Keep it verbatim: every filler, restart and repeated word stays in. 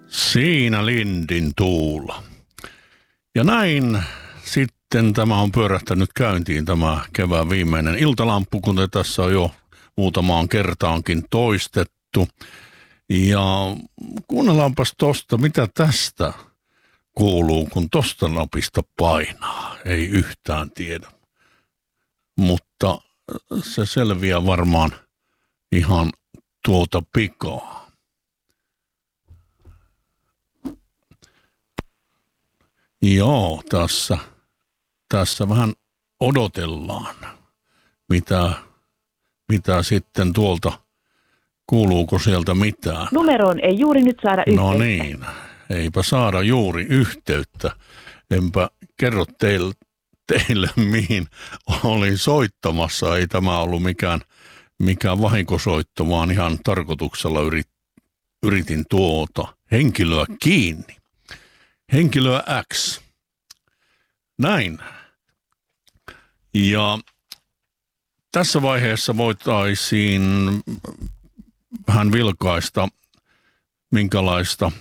Siinä Lindin tuula. Ja näin sitten tämä on pyörähtänyt käyntiin tämä kevään viimeinen iltalampu, kuten tässä on jo muutamaan kertaankin toistettu. Ja kuunnellaanpas tosta, mitä tästä kuuluu, kun tosta napista painaa. Ei yhtään tiedä. Mutta se selviää varmaan ihan tuota pikaa. Joo, tässä, tässä vähän odotellaan, mitä, mitä sitten tuolta, kuuluuko sieltä mitään. Numeroon ei juuri nyt saada yhteyttä. No niin, eipä saada juuri yhteyttä. Enpä kerro teille, teille mihin olin soittamassa. Ei tämä ollut mikään, mikään vahinkosoitto, vaan ihan tarkoituksella yrit, yritin tuota henkilöä kiinni. Henkilöä X. Näin. Ja tässä vaiheessa voitaisiin vähän vilkaista, minkälaista